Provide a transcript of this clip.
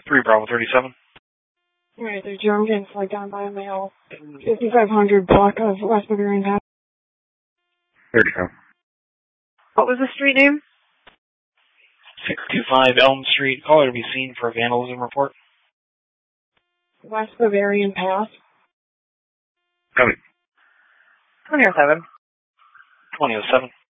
3 Bravo 37. Alright, there's Joe. I'm getting flagged down by a male. 5500 block of West Bavarian Path. 37. What was the street name? 625 Elm Street. Caller to be seen for a vandalism report. West Bavarian Path. Coming. 2007. 2007.